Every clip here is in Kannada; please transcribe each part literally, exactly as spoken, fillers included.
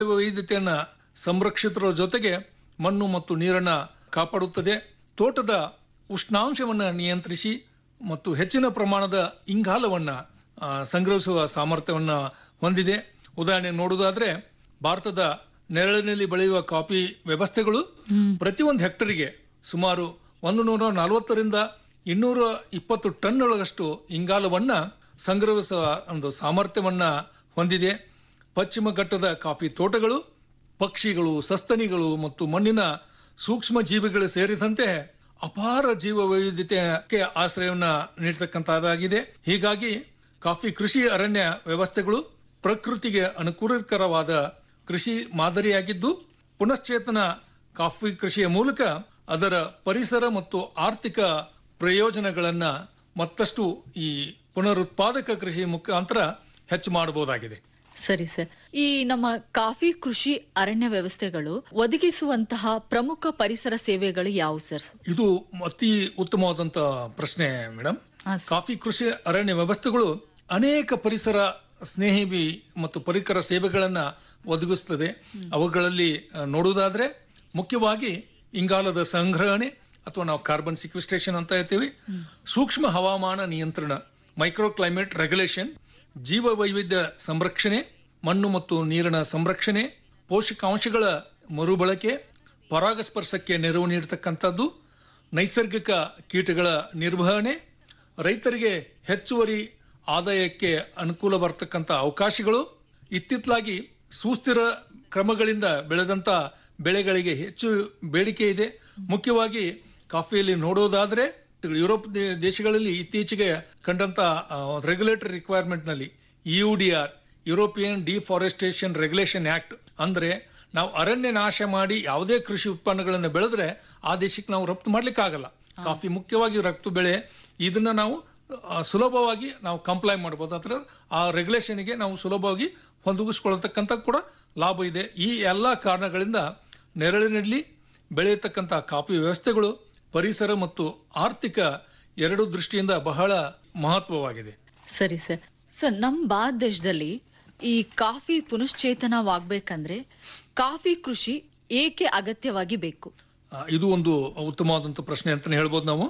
ವೈವಿಧ್ಯತೆಯನ್ನ ಸಂರಕ್ಷಿಸುವ ಜೊತೆಗೆ ಮಣ್ಣು ಮತ್ತು ನೀರನ್ನ ಕಾಪಾಡುತ್ತದೆ. ತೋಟದ ಉಷ್ಣಾಂಶವನ್ನ ನಿಯಂತ್ರಿಸಿ ಮತ್ತು ಹೆಚ್ಚಿನ ಪ್ರಮಾಣದ ಇಂಗಾಲವನ್ನ ಆ, ಸಂಗ್ರಹಿಸುವ ಸಾಮರ್ಥ್ಯವನ್ನ ಹೊಂದಿದೆ. ಉದಾಹರಣೆ ನೋಡುವುದಾದ್ರೆ ಭಾರತದ ನೆರಳಿನಲ್ಲಿ ಬೆಳೆಯುವ ಕಾಫಿ ವ್ಯವಸ್ಥೆಗಳು ಪ್ರತಿಯೊಂದು ಹೆಕ್ಟರ್ಗೆ ಸುಮಾರು ಒಂದು ನೂರ ನಲವತ್ತರಿಂದ ಇನ್ನೂರ ಇಪ್ಪತ್ತು ಟನ್ನೊಳಗಷ್ಟು ಇಂಗಾಲವನ್ನ ಸಂಗ್ರಹಿಸುವ ಒಂದು ಸಾಮರ್ಥ್ಯವನ್ನ ಹೊಂದಿದೆ. ಪಶ್ಚಿಮ ಘಟ್ಟದ ಕಾಫಿ ತೋಟಗಳು ಪಕ್ಷಿಗಳು, ಸಸ್ತನಿಗಳು ಮತ್ತು ಮಣ್ಣಿನ ಸೂಕ್ಷ್ಮ ಜೀವಿಗಳು ಸೇರಿದಂತೆ ಅಪಾರ ಜೀವ ವೈವಿಧ್ಯತೆಗೆ ಆಶ್ರಯವನ್ನ ನೀಡತಕ್ಕಂತಹದ್ದಾಗಿದೆ. ಹೀಗಾಗಿ ಕಾಫಿ ಕೃಷಿ ಅರಣ್ಯ ವ್ಯವಸ್ಥೆಗಳು ಪ್ರಕೃತಿಗೆ ಅನುಕೂಲಕರವಾದ ಕೃಷಿ ಮಾದರಿಯಾಗಿದ್ದು, ಪುನಶ್ಚೇತನ ಕಾಫಿ ಕೃಷಿಯ ಮೂಲಕ ಅದರ ಪರಿಸರ ಮತ್ತು ಆರ್ಥಿಕ ಪ್ರಯೋಜನಗಳನ್ನ ಮತ್ತಷ್ಟು ಈ ಪುನರುತ್ಪಾದಕ ಕೃಷಿ ಮುಖಾಂತರ ಹೆಚ್ಚು ಮಾಡಬಹುದಾಗಿದೆ. ಸರಿ ಸರ್, ಈ ನಮ್ಮ ಕಾಫಿ ಕೃಷಿ ಅರಣ್ಯ ವ್ಯವಸ್ಥೆಗಳು ಒದಗಿಸುವಂತಹ ಪ್ರಮುಖ ಪರಿಸರ ಸೇವೆಗಳು ಯಾವುವು ಸರ್? ಇದು ಅತಿ ಉತ್ತಮವಾದಂತ ಪ್ರಶ್ನೆ ಮೇಡಮ್. ಕಾಫಿ ಕೃಷಿ ಅರಣ್ಯ ವ್ಯವಸ್ಥೆಗಳು ಅನೇಕ ಪರಿಸರ ಸ್ನೇಹಿ ಮತ್ತು ಪರಿಕರ ಸೇವೆಗಳನ್ನ ಒದಗಿಸುತ್ತದೆ. ಅವುಗಳಲ್ಲಿ ನೋಡುವುದಾದ್ರೆ ಮುಖ್ಯವಾಗಿ ಇಂಗಾಲದ ಸಂಗ್ರಹಣೆ ಅಥವಾ ನಾವು ಕಾರ್ಬನ್ ಸಿಕ್ವಿಸ್ಟ್ರೇಷನ್ ಅಂತ ಹೇಳ್ತೀವಿ, ಸೂಕ್ಷ್ಮ ಹವಾಮಾನ ನಿಯಂತ್ರಣ ಮೈಕ್ರೋ ಕ್ಲೈಮೇಟ್ ರೆಗ್ಯುಲೇಷನ್, ಜೀವ ವೈವಿಧ್ಯ ಸಂರಕ್ಷಣೆ, ಮಣ್ಣು ಮತ್ತು ನೀರಿನ ಸಂರಕ್ಷಣೆ, ಪೋಷಕಾಂಶಗಳ ಮರುಬಳಕೆ, ಪರಾಗಸ್ಪರ್ಶಕ್ಕೆ ನೆರವು ನೀಡತಕ್ಕಂಥದ್ದು, ನೈಸರ್ಗಿಕ ಕೀಟಗಳ ನಿರ್ವಹಣೆ, ರೈತರಿಗೆ ಹೆಚ್ಚುವರಿ ಆದಾಯಕ್ಕೆ ಅನುಕೂಲ ಬರತಕ್ಕಂಥ ಅವಕಾಶಗಳು, ಇತ್ತಿತ್ತಲಾಗಿ ಸುಸ್ಥಿರ ಕ್ರಮಗಳಿಂದ ಬೆಳೆದಂತ ಬೆಳೆಗಳಿಗೆ ಹೆಚ್ಚು ಬೇಡಿಕೆ ಇದೆ. ಮುಖ್ಯವಾಗಿ ಕಾಫಿಯಲ್ಲಿ ನೋಡೋದಾದ್ರೆ ಯುರೋಪ್ ದೇಶಗಳಲ್ಲಿ ಇತ್ತೀಚೆಗೆ ಕಂಡಂತ ರೆಗ್ಯುಲೇಟರಿ ರಿಕ್ವೈರ್ಮೆಂಟ್ ನಲ್ಲಿ you D R European deforestation regulation act ಅಂದ್ರೆ ನಾವು ಅರಣ್ಯ ನಾಶ ಮಾಡಿ ಯಾವುದೇ ಕೃಷಿ ಉತ್ಪನ್ನಗಳನ್ನು ಬೆಳೆದ್ರೆ ಆ ದೇಶಕ್ಕೆ ನಾವು ರಫ್ತು ಮಾಡ್ಲಿಕ್ಕೆ ಆಗಲ್ಲ. ಕಾಫಿ ಮುಖ್ಯವಾಗಿ ರಫ್ತು ಬೆಳೆ, ಇದನ್ನ ನಾವು ಸುಲಭವಾಗಿ ನಾವು ಕಂಪ್ಲೈ ಮಾಡಬಹುದು. ಅಂದ್ರೆ ಆ ರೆಗ್ಯುಲೇಷನ್ಗೆ ನಾವು ಸುಲಭವಾಗಿ ಹೊಂದಿಸಿಕೊಳ್ಳತಕ್ಕಂಥ ಕೂಡ ಲಾಭ ಇದೆ. ಈ ಎಲ್ಲಾ ಕಾರಣಗಳಿಂದ ನೆರಳಿನಲ್ಲಿ ಬೆಳೆಯತಕ್ಕಂಥ ಕಾಫಿ ವ್ಯವಸ್ಥೆಗಳು ಪರಿಸರ ಮತ್ತು ಆರ್ಥಿಕ ಎರಡು ದೃಷ್ಟಿಯಿಂದ ಬಹಳ ಮಹತ್ವವಾಗಿದೆ. ಸರಿ ಸರ್. ಸರ್, ನಮ್ಮ ಭಾರತ ದೇಶದಲ್ಲಿ ಈ ಕಾಫಿ ಪುನಶ್ಚೇತನವಾಗಬೇಕಂದ್ರೆ ಕಾಫಿ ಕೃಷಿ ಏಕೆ ಅಗತ್ಯವಾಗಿ ಬೇಕು? ಇದು ಒಂದು ಉತ್ತಮವಾದಂತ ಪ್ರಶ್ನೆ ಅಂತಾನೆ ಹೇಳ್ಬೋದು ನಾವು.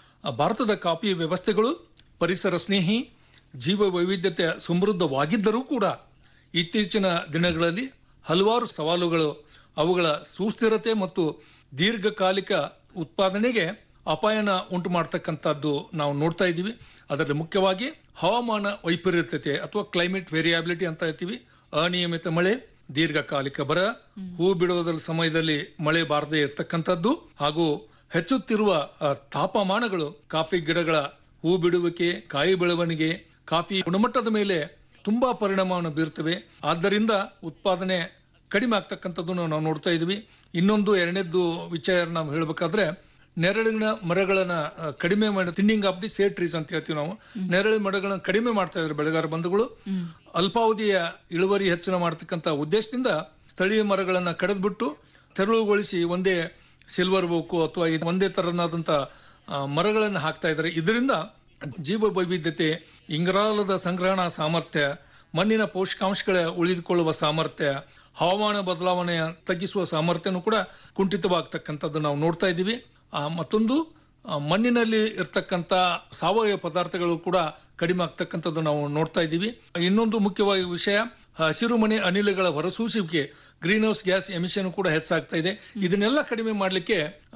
ಭಾರತದ ಕಾಫಿ ವ್ಯವಸ್ಥೆಗಳು ಪರಿಸರ ಸ್ನೇಹಿ, ಜೀವ ವೈವಿಧ್ಯತೆ ಸಮೃದ್ಧವಾಗಿದ್ದರೂ ಕೂಡ ಇತ್ತೀಚಿನ ದಿನಗಳಲ್ಲಿ ಹಲವಾರು ಸವಾಲುಗಳು, ಅವುಗಳ ಸುಸ್ಥಿರತೆ ಮತ್ತು ದೀರ್ಘಕಾಲಿಕ ಉತ್ಪಾದನೆಗೆ ಅಪಾಯನ ಉಂಟು ಮಾಡತಕ್ಕಂಥದ್ದು ನಾವು ನೋಡ್ತಾ ಇದ್ದೀವಿ. ಅದರಲ್ಲಿ ಮುಖ್ಯವಾಗಿ ಹವಾಮಾನ ವೈಪರೀತ್ಯತೆ ಅಥವಾ ಕ್ಲೈಮೇಟ್ ವೇರಿಯಾಬಿಲಿಟಿ ಅಂತ ಹೇಳ್ತೀವಿ, ಅನಿಯಮಿತ ಮಳೆ, ದೀರ್ಘಕಾಲಿಕ ಬರ, ಹೂ ಬಿಡುವುದರ ಸಮಯದಲ್ಲಿ ಮಳೆ ಬಾರದೆ ಇರತಕ್ಕಂಥದ್ದು ಹಾಗೂ ಹೆಚ್ಚುತ್ತಿರುವ ತಾಪಮಾನಗಳು ಕಾಫಿ ಗಿಡಗಳ ಹೂ ಬಿಡುವಿಕೆ, ಕಾಯಿ ಬೆಳವಣಿಗೆ, ಕಾಫಿ ಗುಣಮಟ್ಟದ ಮೇಲೆ ತುಂಬಾ ಪರಿಣಾಮವನ್ನು ಬೀರುತ್ತವೆ. ಆದ್ದರಿಂದ ಉತ್ಪಾದನೆ ಕಡಿಮೆ ಆಗ್ತಕ್ಕಂಥದ್ದನ್ನು ನಾವು ನೋಡ್ತಾ ಇದೀವಿ. ಇನ್ನೊಂದು ಎರಡನೇದ್ದು ವಿಚಾರ ನಾವು ಹೇಳ್ಬೇಕಾದ್ರೆ ನೆರಳಿನ ಮರಗಳನ್ನ ಕಡಿಮೆ ಮಾಡಿ thinning of the seed trees ಅಂತ ಹೇಳ್ತೀವಿ ನಾವು. ನೆರಳಿನ ಮರಗಳನ್ನ ಕಡಿಮೆ ಮಾಡ್ತಾ ಇದ್ದಾರೆ ಬೆಳೆಗಾರ ಬಂಧುಗಳು. ಅಲ್ಪಾವಧಿಯ ಇಳುವರಿ ಹೆಚ್ಚಳ ಮಾಡತಕ್ಕಂಥ ಉದ್ದೇಶದಿಂದ ಸ್ಥಳೀಯ ಮರಗಳನ್ನ ಕಡಿದ್ಬಿಟ್ಟು ತೆರಳುಗೊಳಿಸಿ ಒಂದೇ ಸಿಲ್ವರ್ ಓಕು ಅಥವಾ ಒಂದೇ ತರನಾದಂತ ಮರಗಳನ್ನು ಹಾಕ್ತಾ ಇದ್ದಾರೆ. ಇದರಿಂದ ಜೀವ ವೈವಿಧ್ಯತೆ, ಇಂಗಾಲದ ಸಂಗ್ರಹಣಾ ಸಾಮರ್ಥ್ಯ, ಮಣ್ಣಿನ ಪೋಷಕಾಂಶಗಳ ಉಳಿದುಕೊಳ್ಳುವ ಸಾಮರ್ಥ್ಯ, ಹವಾಮಾನ ಬದಲಾವಣೆ ತಗ್ಗಿಸುವ ಸಾಮರ್ಥ್ಯನೂ ಕೂಡ ಕುಂಠಿತವಾಗತಕ್ಕಂಥದ್ದು ನಾವು ನೋಡ್ತಾ ಇದ್ದೀವಿ. ಮತ್ತೊಂದು ಮಣ್ಣಿನಲ್ಲಿ ಇರ್ತಕ್ಕಂಥ ಸಾವಯವ ಪದಾರ್ಥಗಳು ಕೂಡ ಕಡಿಮೆ ಆಗ್ತಕ್ಕಂಥದ್ದು ನಾವು ನೋಡ್ತಾ ಇದ್ದೀವಿ. ಇನ್ನೊಂದು ಮುಖ್ಯವಾಗಿ ವಿಷಯ ಹಸಿರುಮನೆ ಅನಿಲಗಳ ಹೊರಸೂಸುವಿಕೆ, ಗ್ರೀನ್ ಹೌಸ್ ಗ್ಯಾಸ್ ಎಮಿಷನ್ ಕೂಡ ಹೆಚ್ಚಾಗ್ತಾ ಇದೆ. ಇದನ್ನೆಲ್ಲ ಕಡಿಮೆ ಮಾಡಲಿಕ್ಕೆ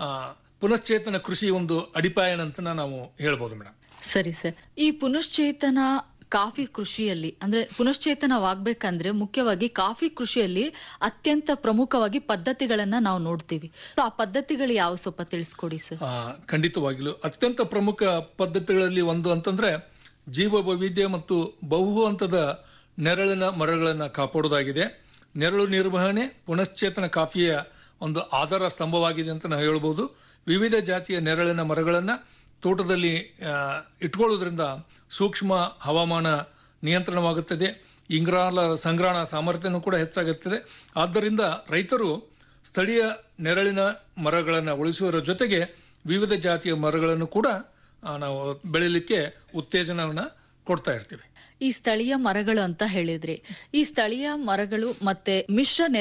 ಪುನಶ್ಚೇತನ ಕೃಷಿ ಒಂದು ಅಡಿಪಾಯ ಅಂತ ನಾವು ಹೇಳ್ಬೋದು ಮೇಡಮ್. ಸರಿ ಸರ್, ಈ ಪುನಶ್ಚೇತನ ಕಾಫಿ ಕೃಷಿಯಲ್ಲಿ ಅಂದ್ರೆ ಪುನಶ್ಚೇತನವಾಗಬೇಕಂದ್ರೆ ಮುಖ್ಯವಾಗಿ ಕಾಫಿ ಕೃಷಿಯಲ್ಲಿ ಅತ್ಯಂತ ಪ್ರಮುಖವಾಗಿ ಪದ್ಧತಿಗಳನ್ನ ನಾವು ನೋಡ್ತೀವಿ. ಆ ಪದ್ಧತಿಗಳು ಯಾವ ಸ್ವಲ್ಪ ತಿಳಿಸ್ಕೊಡಿ ಸರ್. ಖಂಡಿತವಾಗಿಲು ಅತ್ಯಂತ ಪ್ರಮುಖ ಪದ್ಧತಿಗಳಲ್ಲಿ ಒಂದು ಅಂತಂದ್ರೆ ಜೀವ ವೈವಿಧ್ಯ ಮತ್ತು ಬಹು ಹಂತದ ನೆರಳಿನ ಮರಗಳನ್ನ ಕಾಪಾಡುವುದಾಗಿದೆ. ನೆರಳು ನಿರ್ವಹಣೆ ಪುನಶ್ಚೇತನ ಕಾಫಿಯ ಒಂದು ಆಧಾರ ಸ್ತಂಭವಾಗಿದೆ ಅಂತ ನಾವು ಹೇಳ್ಬೋದು. ವಿವಿಧ ಜಾತಿಯ ನೆರಳಿನ ಮರಗಳನ್ನ ತೋಟದಲ್ಲಿ ಇಟ್ಕೊಳ್ಳೋದ್ರಿಂದ ಸೂಕ್ಷ್ಮ ಹವಾಮಾನ ನಿಯಂತ್ರಣವಾಗುತ್ತದೆ, ಇಂಗಾಲ ಸಂಗ್ರಹಣಾ ಸಾಮರ್ಥ್ಯನೂ ಕೂಡ ಹೆಚ್ಚಾಗುತ್ತದೆ. ಆದ್ದರಿಂದ ರೈತರು ಸ್ಥಳೀಯ ನೆರಳಿನ ಮರಗಳನ್ನು ಉಳಿಸುವುದರ ಜೊತೆಗೆ ವಿವಿಧ ಜಾತಿಯ ಮರಗಳನ್ನು ಕೂಡ ನಾವು ಬೆಳಿಲಿಕ್ಕೆ ಉತ್ತೇಜನವನ್ನ ಕೊಡ್ತಾ ಇರ್ತೀವಿ. ಈ ಸ್ಥಳೀಯ ಮರಗಳು ಅಂತ ಹೇಳಿದ್ರಿ, ಈ ಸ್ಥಳೀಯ ಮರಗಳು ಮತ್ತೆ ಮಿಶ್ರ